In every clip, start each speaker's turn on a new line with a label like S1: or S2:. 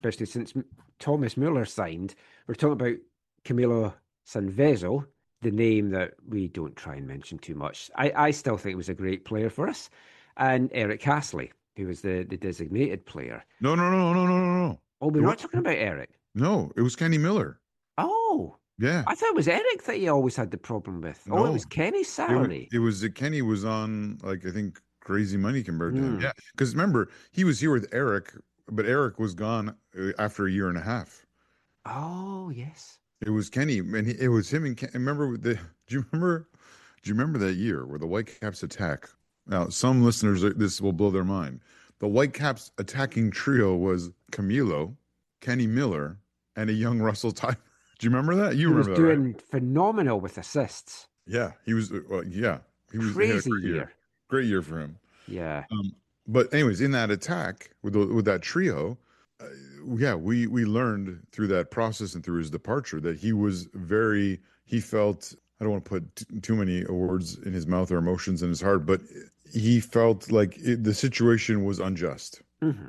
S1: especially since Thomas Muller signed. We're talking about Camilo Sanvezo, the name that we don't try and mention too much. I still think was a great player for us, and Eric Castley, who was the designated player.
S2: No, no, no, no, no, no, no.
S1: Oh, we're
S2: It
S1: not
S2: was,
S1: talking about Eric.
S2: no, it was Kenny Miller.
S1: Oh,
S2: Yeah.
S1: I thought it was Eric that you always had the problem with. Oh, it
S2: No,
S1: was Kenny's
S2: it was
S1: salary.
S2: it was Kenny was on like I think crazy money compared to him.
S1: Hmm.
S2: Yeah, because remember he was here with Eric, but Eric was gone after a year and a half.
S1: Oh, yes.
S2: It was Kenny, and it was him and remember the. Do you remember? Do you remember that year where the Whitecaps attack? Now, some listeners, this will blow their mind. The Whitecaps attacking trio was Camilo, Kenny Miller, and a young Russell Tyler. Do you remember that? You
S1: He was
S2: remember that, right?
S1: doing phenomenal with assists.
S2: Yeah, he was. Yeah, he had a
S1: Crazy
S2: great year.
S1: year.
S2: Great year for him.
S1: Yeah.
S2: But anyways, in that attack with that trio, uh, yeah, we learned through that process and through his departure that he was very. He felt. I don't want to put too many words in his mouth or emotions in his heart, but he felt like the situation was unjust,
S1: Hmm.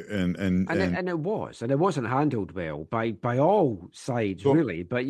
S1: And it was, and it wasn't handled well by all sides,
S2: so,
S1: really. But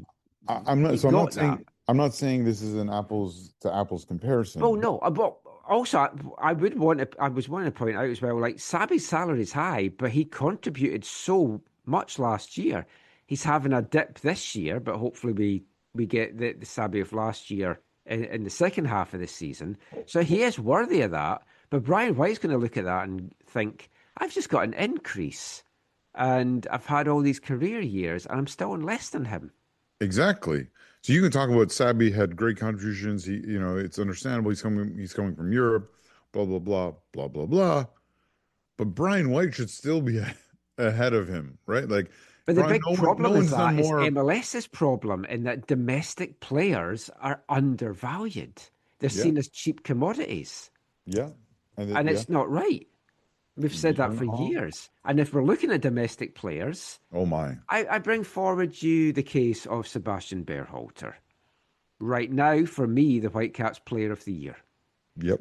S2: I'm not.
S1: you
S2: So I'm not
S1: got that.
S2: saying. I'm not saying this is an apples to apples
S1: Oh
S2: comparison.
S1: no, but also I would want to. I was wanting to point out as well. Like Sabi's salary is high, but he contributed so much last year. He's having a dip this year, but hopefully we get the Sabi of last year in the second half of the season. So he is worthy of that. But Brian White's going to look at that and think, I've just got an increase, and I've had all these career years, and I'm still on less than him.
S2: Exactly. So you can talk about Sabi had great contributions. It's understandable. He's coming from Europe, blah, blah, blah, blah, blah, blah. But Brian White should still be ahead of him, right? Like
S1: But the
S2: Brian,
S1: big
S2: no
S1: problem is
S2: one's done
S1: that is
S2: more.
S1: MLS's problem in that domestic players are undervalued. They're
S2: Yeah,
S1: seen as cheap commodities,
S2: yeah.
S1: and
S2: Yeah.
S1: it's not right. We've said that for years. And if we're looking at domestic players,
S2: Oh my.
S1: I bring forward you the case of Sebastian Berhalter. Right now, for me, the Whitecaps Player of the Year.
S2: Yep.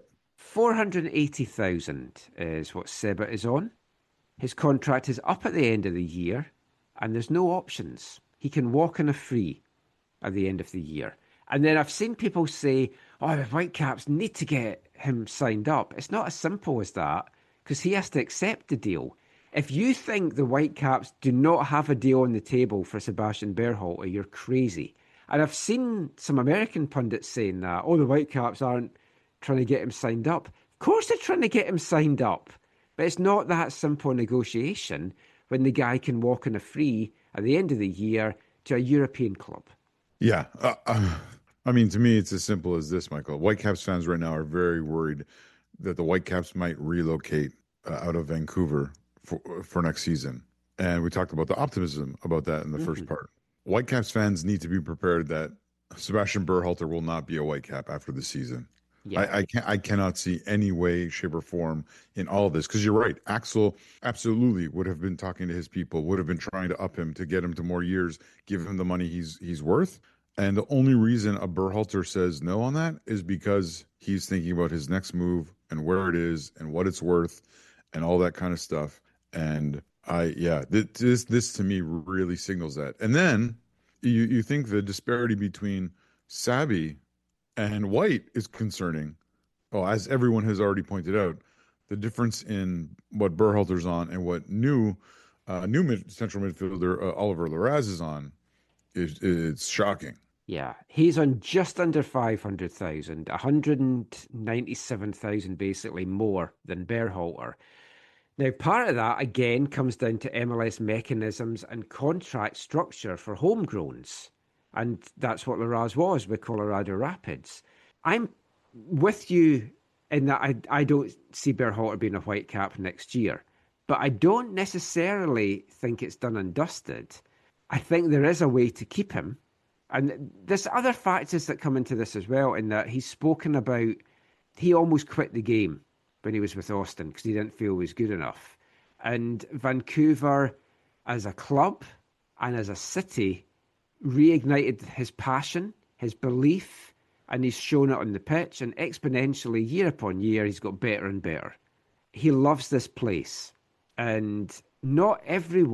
S1: 480,000 is what Seba is on. His contract is up at the end of the year, and there's no options. He can walk on a free at the end of the year. And then I've seen people say, oh, the Whitecaps need to get him signed up. It's not as simple as that, because he has to accept the deal. If you think the Whitecaps do not have a deal on the table for Sebastian Berhalter, you're crazy. And I've seen some American pundits saying that, oh, the Whitecaps aren't trying to get him signed up. Of course they're trying to get him signed up. But it's not that simple a negotiation when the guy can walk on a free at the end of the year to a European club.
S2: Yeah. I mean, to me, it's as simple as this, Michael. Whitecaps fans right now are very worried that the Whitecaps might relocate out of Vancouver for next season. And we talked about the optimism about that in the first part. Whitecaps fans need to be prepared that Sebastian Berhalter will not be a Whitecap after the season.
S1: Yeah.
S2: I cannot see any way, shape, or form in all of this because you're right. Axel absolutely would have been talking to his people, would have been trying to up him to get him to more years, give him the money he's worth. And the only reason a Berhalter says no on that is because he's thinking about his next move and where it is and what it's worth and all that kind of stuff. And this to me really signals that. And then you think the disparity between Sabi and White is concerning. Oh, as everyone has already pointed out, the difference in what Berhalter's on and what central midfielder Oliver Larraz is on is shocking.
S1: Yeah, he's on just under 500,000, 197,000 basically more than Berhalter. Now, part of that, again, comes down to MLS mechanisms and contract structure for homegrowns. And that's what Larraz was with Colorado Rapids. I'm with you in that I don't see Berhalter being a Whitecap next year. But I don't necessarily think it's done and dusted. I think there is a way to keep him. And there's other factors that come into this as well, in that he's spoken about he almost quit the game when he was with Austin because he didn't feel he was good enough. And Vancouver, as a club and as a city, reignited his passion, his belief, and he's shown it on the pitch. And exponentially, year upon year, he's got better and better. He loves this place. And not everyone